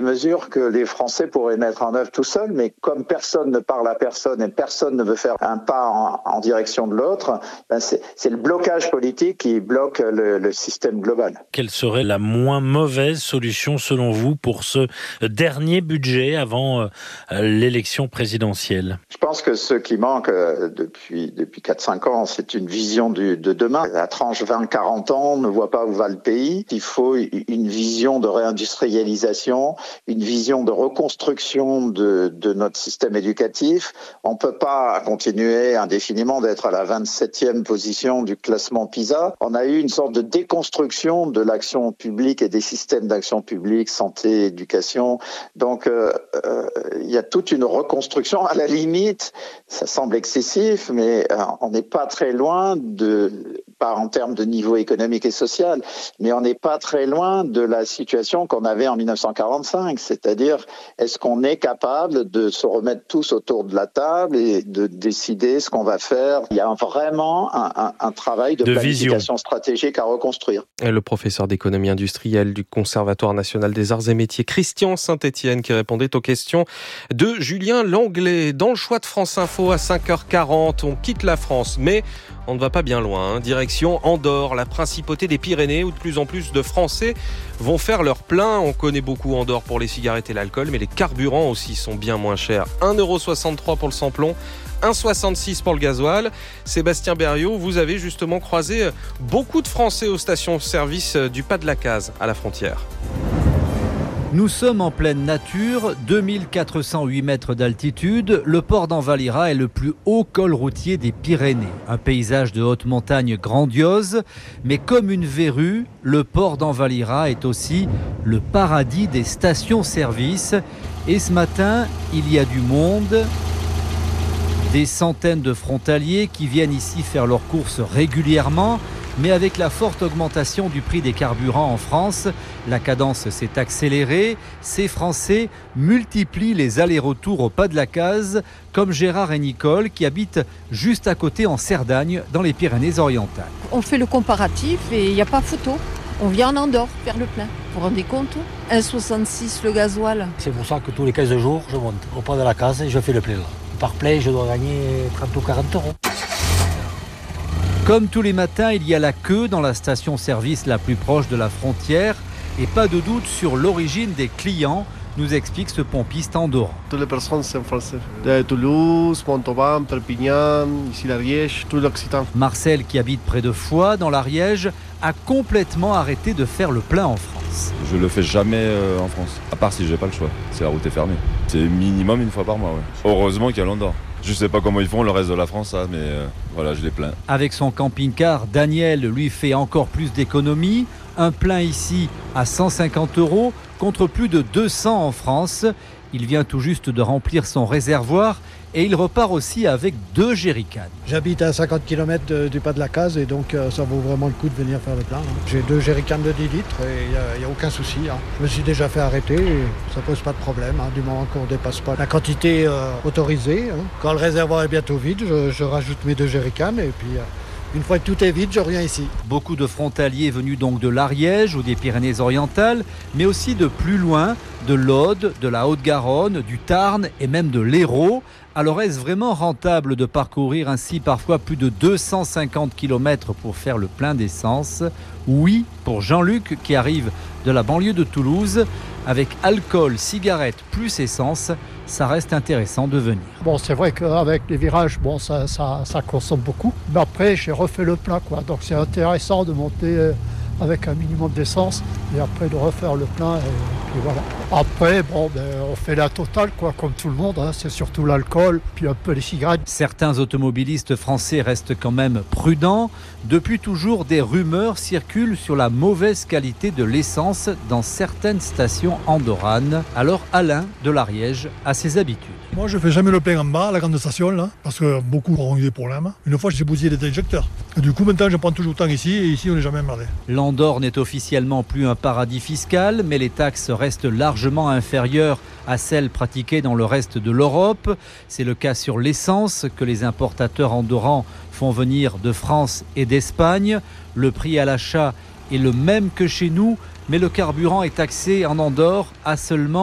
mesures que les Français pourraient mettre en œuvre tout seuls, mais comme personne ne parle à personne et personne ne veut faire un pas en direction de l'autre, c'est le blocage politique qui bloque le système global. Quelle serait la moins mauvaise solution selon vous pour ce dernier budget avant l'élection présidentielle ? Je pense que ce qui manque depuis 4-5 ans, c'est une vision de demain. La tranche 20-40 ans ne voit pas où va le pays. Il faut une vision de réindustrialisation, une vision de reconstruction de notre système éducatif. On peut pas continuer indéfiniment d'être à la 27e position du classement PISA. On a eu une sorte de déconstruction de l'action publique et des systèmes d'action publique, santé, éducation. Donc, il y a toute une reconstruction. À la limite, ça semble excessif, mais on n'est pas très loin pas en termes de niveau économique et social, mais on n'est pas très loin de la situation qu'on avait en 1945. C'est-à-dire, est-ce qu'on est capable de se remettre tous autour de la table et de décider ce qu'on va faire ? Il y a vraiment un travail de planification stratégique à reconstruire. Le professeur d'économie industrielle du Conservatoire national des arts et métiers, Christian Saint-Étienne, qui répondait aux questions de Julien Langlais. Dans le choix de France Info à 5h40, on quitte la France, mais on ne va pas bien loin. Direction Andorre, la principauté des Pyrénées, où de plus en plus de Français vont faire leur plein. On connaît beaucoup Andorre pour les cigarettes et l'alcool, mais les carburants aussi sont bien moins chers. 1,63€ pour le samplon, 1,66€ pour le gasoil. Sébastien Berriot, vous avez justement croisé beaucoup de Français aux stations-service du Pas de la Case, à la frontière. Nous sommes en pleine nature, 2408 mètres d'altitude. Le port d'Envalira est le plus haut col routier des Pyrénées. Un paysage de haute montagne grandiose, mais comme une verrue, le port d'Envalira est aussi le paradis des stations-service. Et ce matin, il y a du monde. Des centaines de frontaliers qui viennent ici faire leurs courses régulièrement. Mais avec la forte augmentation du prix des carburants en France, la cadence s'est accélérée. Ces Français multiplient les allers-retours au Pas de la Case, comme Gérard et Nicole qui habitent juste à côté en Cerdagne, dans les Pyrénées-Orientales. On fait le comparatif et il n'y a pas photo. On vient en Andorre faire le plein. Vous vous rendez compte ? 1,66 le gasoil. C'est pour ça que tous les 15 jours, je monte au Pas de la Case et je fais le plein. Par plein, je dois gagner 30 ou 40 euros. Comme tous les matins, il y a la queue dans la station-service la plus proche de la frontière et pas de doute sur l'origine des clients, nous explique ce pompiste andorran. Toutes les personnes sont françaises. De Toulouse, Montauban, Perpignan, ici l'Ariège, tout l'Occitan. Marcel, qui habite près de Foix, dans l'Ariège, a complètement arrêté de faire le plein en France. Je le fais jamais en France, à part si j'ai pas le choix. Si la route est fermée. C'est minimum une fois par mois. Ouais. Heureusement qu'il y a l'Andorre. Je sais pas comment ils font le reste de la France, mais voilà, je les plains. Avec son camping-car, Daniel lui fait encore plus d'économies. Un plein ici à 150 € contre plus de 200 en France. Il vient tout juste de remplir son réservoir et il repart aussi avec 2 jerrycans. J'habite à 50 km du Pas de la Case et donc ça vaut vraiment le coup de venir faire le plein. J'ai 2 jerrycans de 10 litres et il n'y a aucun souci. Je me suis déjà fait arrêter et ça ne pose pas de problème du moment qu'on ne dépasse pas la quantité autorisée. Quand le réservoir est bientôt vide, je rajoute mes 2 jerrycans et puis... Une fois que tout est vide, je reviens ici. Beaucoup de frontaliers venus donc de l'Ariège ou des Pyrénées-Orientales, mais aussi de plus loin, de l'Aude, de la Haute-Garonne, du Tarn et même de l'Hérault. Alors est-ce vraiment rentable de parcourir ainsi parfois plus de 250 km pour faire le plein d'essence ? Oui, pour Jean-Luc qui arrive de la banlieue de Toulouse. Avec alcool, cigarettes plus essence, ça reste intéressant de venir. Bon, c'est vrai qu'avec les virages, bon, ça consomme beaucoup. Mais après, j'ai refait le plein, quoi. Donc c'est intéressant de monter avec un minimum d'essence et après de refaire le plein. Et puis voilà. Après, bon, on fait la totale, quoi, comme tout le monde. C'est surtout l'alcool, puis un peu les cigarettes. Certains automobilistes français restent quand même prudents. Depuis toujours, des rumeurs circulent sur la mauvaise qualité de l'essence dans certaines stations andorranes. Alors Alain de l'Ariège a ses habitudes. Moi, je fais jamais le plein en bas, à la grande station, là, parce que beaucoup auront eu des problèmes. Une fois, j'ai bousillé les injecteurs. Et du coup, maintenant, je prends toujours le temps ici, et ici, on n'est jamais emmerdé. L'Andorre n'est officiellement plus un paradis fiscal, mais les taxes restent largement inférieures à celles pratiquées dans le reste de l'Europe. C'est le cas sur l'essence que les importateurs andorrans font venir de France et d'Espagne. Le prix à l'achat est le même que chez nous, mais le carburant est taxé en Andorre à seulement